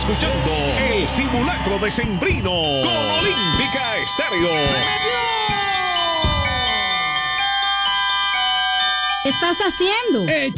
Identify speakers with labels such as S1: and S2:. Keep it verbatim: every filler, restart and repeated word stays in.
S1: escuchando el simulacro decembrino con Olímpica Estéreo.
S2: ¿Qué estás haciendo?
S3: Eh,